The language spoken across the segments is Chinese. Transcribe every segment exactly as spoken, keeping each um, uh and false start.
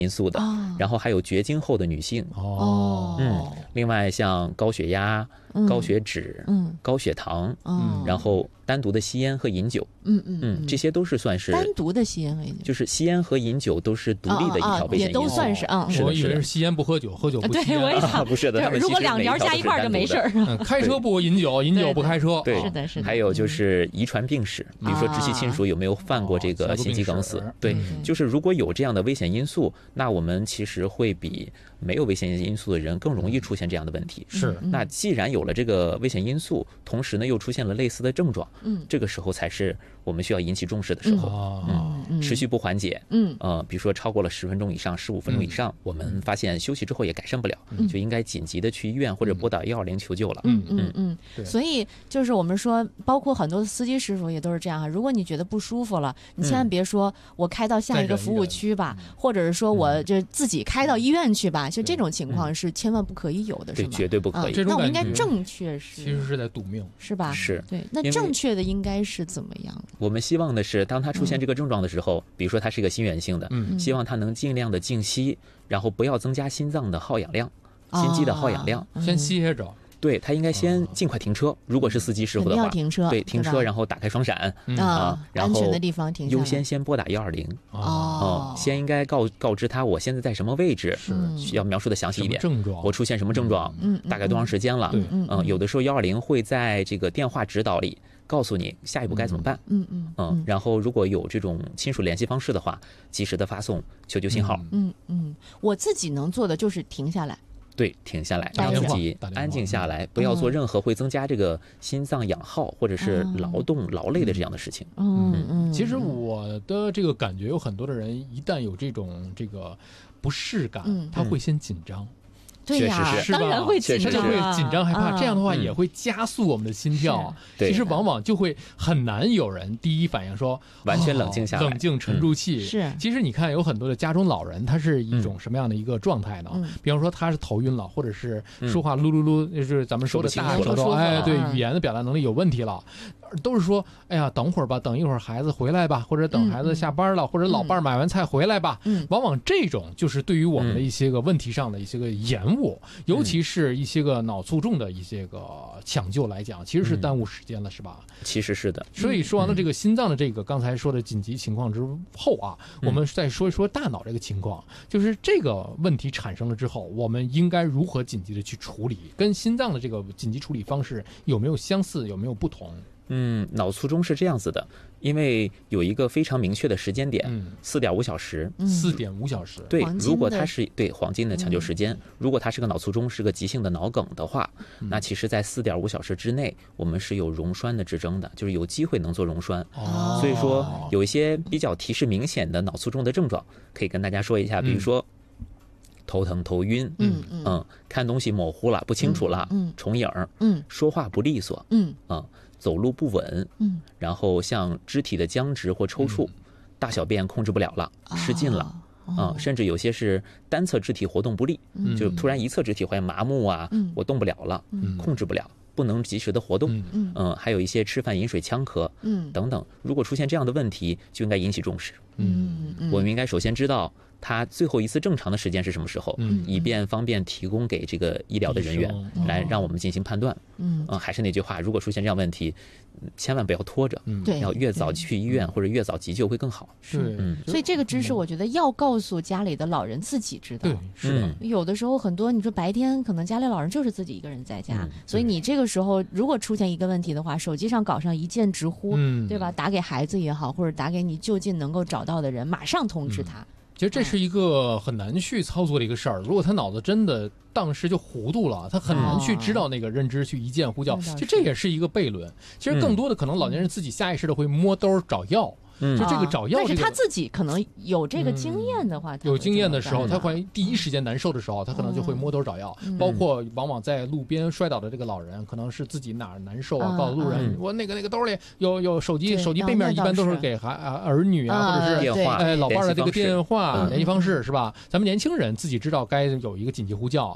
因素的， 哦、 然后还有绝经后的女性哦， 嗯，另外像高血压、 嗯、 高血脂、 嗯、 高血糖， 嗯， 然后单独的吸烟和饮酒， 嗯嗯嗯，这些都是算是单独的吸烟和饮酒， 就是吸烟和饮酒都是独立的一条危险因素， 也都算是嗯， 我以为是吸烟不喝酒，喝酒不吸烟， 对，我也想不是的， 如果两条加一块就没事儿， 嗯，开车不饮酒，饮酒不开车， 对， 是的，是的。 还有就是遗传病史，比如说直系亲属有没有犯过这个心肌梗死，对，就是如果有这样的危险因素，那我们其实会比没有危险因素的人更容易出现这样的问题。 是， 那既然有了这个危险因素，同时呢又出现了类似的症状，嗯，这个时候才是我们需要引起重视的时候。嗯，嗯持续不缓解，嗯，呃，比如说超过了十分钟以上、十五分钟以上，嗯、我们发现休息之后也改善不了，嗯、就应该紧急的去医院或者拨打一二零求救了。 嗯嗯嗯，嗯所以就是我们说，包括很多的司机师傅也都是这样哈。如果你觉得不舒服了，你千万别说我开到下一个服务区吧，嗯、或者是说我就自己开到医院去吧，就这种情况是千万不可以有的，是吗？ 对，绝对不可以。 嗯、那我们应该正确是， 其实是在赌命， 是吧？ 是。 对，那正确的应该是怎么样？ 我们希望的是，当他出现这个症状的时候，嗯、比如说他是一个心源性的， 嗯、 希望他能尽量的静息，然后不要增加心脏的耗氧量，心肌的耗氧量， 哦、 先歇着。 对，他应该先尽快停车。如果是司机师傅的话， 停车， 对，停车，然后打开双闪、 嗯、 啊，然后安全的地方停下来， 优先先拨打一二零。 哦， 先应该告告知他我现在在什么位置， 是需要描述的详细一点。 症状， 我出现什么症状？ 嗯， 大概多长时间了？ 对， 嗯，有的时候一二零会在这个电话指导里告诉你下一步该怎么办。 嗯嗯嗯，然后如果有这种亲属联系方式的话，及时的发送求救信号。 嗯嗯，我自己能做的就是停下来。 对，停下来，让自己安静下来，不要做任何会增加这个心脏氧耗或者是劳动、劳累的这样的事情。 嗯嗯， 其实我的这个感觉，有很多的人一旦有这种这个不适感， 嗯、 他会先紧张。 对呀， 是吧？ 当然会紧张， 他就会紧张害怕， 嗯、 这样的话也会加速我们的心跳。其实往往就会很难有人第一反应说完全冷静下来， 哦、冷静沉住气。 嗯、是， 其实你看有很多的家中老人，他是一种什么样的一个状态呢？ 嗯、 比方说他是头晕了，或者是说话噜噜噜，就是咱们说的大舌头，哎，对，语言的表达能力有问题了。都是说，哎呀，等会儿吧，等一会儿孩子回来吧，或者等孩子下班了，嗯、或者老伴儿买完菜回来吧。 嗯， 往往这种就是对于我们的一些个问题上的一些个延误，嗯、尤其是一些个脑卒中的一些个抢救来讲，其实是耽误时间了，嗯、是吧？ 其实是的。 所以说完了这个心脏的这个刚才说的紧急情况之后啊，嗯、我们再说一说大脑这个情况，就是这个问题产生了之后，我们应该如何紧急的去处理？跟心脏的这个紧急处理方式有没有相似，有没有不同？ 嗯，脑卒中是这样子的，因为有一个非常明确的时间点，四点五小时， 四点五小时。 对，如果它是对黄金的抢救时间，嗯、如果它是个脑卒中，是个急性的脑梗的话，嗯、那其实在四点五小时之内，我们是有溶栓的支撑的，就是有机会能做溶栓。 哦， 所以说有一些比较提示明显的脑卒中的症状，可以跟大家说一下，比如说。嗯头疼头晕， 嗯嗯，看东西模糊了，不清楚了， 嗯， 重影， 嗯， 说话不利索， 嗯嗯，走路不稳， 嗯， 然后像肢体的僵直或抽搐， 嗯、 大小便控制不了了， 啊、 失禁了，啊、哦嗯，甚至有些是单侧肢体活动不利， 嗯、 就突然一侧肢体好像麻木啊， 嗯、 我动不了了， 嗯、 控制不了。不能及时的活动， 嗯嗯，还有一些吃饭饮水呛咳， 嗯等等。如果出现这样的问题，就应该引起重视。 嗯嗯， 我们应该首先知道他最后一次正常的时间是什么时候， 嗯， 以便方便提供给这个医疗的人员来让我们进行判断。 嗯， 嗯，还是那句话，如果出现这样问题，千万不要拖着， 嗯， 对， 要越早去医院或者越早急救会更好。 是， 嗯， 所以这个知识我觉得要告诉家里的老人自己知道。 对，是的。 有的时候很多你说白天可能家里老人就是自己一个人在家， 嗯、 所以你这个时候如果出现一个问题的话，手机上搞上一键直呼， 嗯， 对吧？打给孩子也好，或者打给你就近能够找到的人，马上通知他。 嗯，其实这是一个很难去操作的一个事儿。如果他脑子真的当时就糊涂了，他很难去知道那个认知去一键呼叫。其实这也是一个悖论。其实更多的可能老年人自己下意识的会摸兜找药。嗯，就这个找药、这个， 但是他自己可能有这个经验的话， 嗯、有经验的时候，他会第一时间难受的时候，他可能就会摸兜找药。 嗯、 包括往往在路边摔倒的这个老人，可能是自己哪儿难受啊， 嗯、 告诉路人、 嗯、 我那个那个兜里有有手机，手机背面一般都是给孩啊儿女啊， 嗯、 或者是电话， 哎老伴儿的这个电话联系方式是吧？咱们年轻人自己知道该有一个紧急呼叫。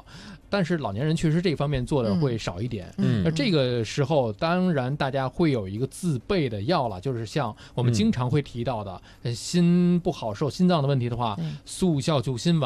但是老年人确实这方面做的会少一点。嗯，那这个时候当然大家会有一个自备的药了，就是像我们经常会提到的，嗯、心不好受、心脏的问题的话，速效救心丸。